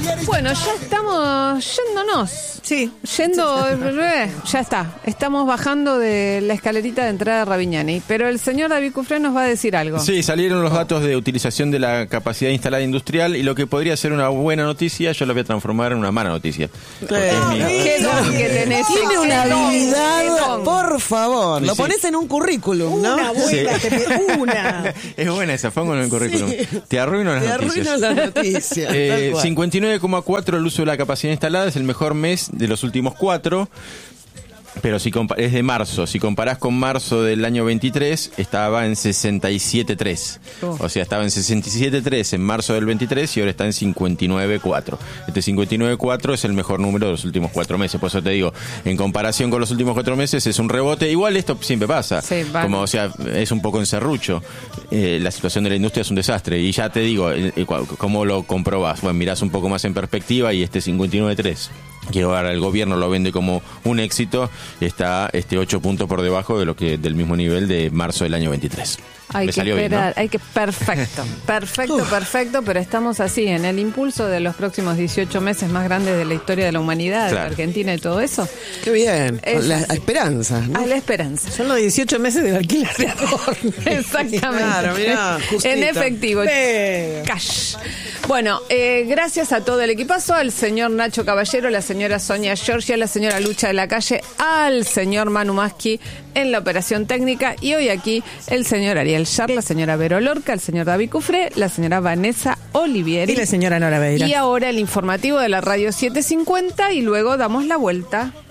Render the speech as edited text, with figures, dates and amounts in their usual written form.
Bueno, ya estamos yéndonos. Sí. Ya está. Estamos bajando de la escalerita de entrada de Ravignani. Pero el señor David Cufré nos va a decir algo. Sí, salieron los datos de utilización de la capacidad instalada industrial y lo que podría ser una buena noticia, yo lo voy a transformar en una mala noticia. Qué don que tenés. Tiene una habilidad, Qué don. por favor. Lo Sí. pones en un currículum, ¿no? Una buena, Sí. una. Es buena esa, póngalo en el currículum. Te arruino las Te noticias. arruinan las noticias. tal cual. 59,4 el uso de la capacidad instalada, es el mejor mes de los últimos 4. Pero si es de marzo, si comparás con marzo del año 23, estaba en 67,3. O sea, estaba en 67,3 en marzo del 23 y ahora está en 59,4. Este 59,4 es el mejor número de los últimos 4 meses. Por eso te digo, en comparación con los últimos 4 meses es un rebote. Igual esto siempre pasa. Sí, vale. Como, o sea, es un poco en serrucho. La situación de la industria es un desastre. Y ya te digo, ¿cómo lo comprobás? Bueno, mirás un poco más en perspectiva y este 59,3, que ahora el gobierno lo vende como un éxito, está 8 puntos por debajo de lo que del mismo nivel de marzo del año 23. Hay Me que salió bien, esperar, ¿no? hay que perfecto, pero estamos así, en el impulso de los próximos 18 meses más grandes de la historia de la humanidad, de Claro. Argentina y todo eso. Qué bien. Es- La esperanza, ¿no? A la esperanza. Son los 18 meses de alquiler de ahorro. Exactamente. Claro, mirá, justito. En efectivo. Pero- Cash. Bueno, gracias a todo el equipazo, al señor Nacho Caballero, la señora Sonia Giorgia, la señora Lucha de la Calle, al señor Manu Maschi en la operación técnica y hoy aquí el señor Ariel Char, la señora Vero Lorca, el señor David Cufré, la señora Vanessa Olivieri. Y la señora Nora Beira. Y ahora el informativo de la Radio 750 y luego damos la vuelta.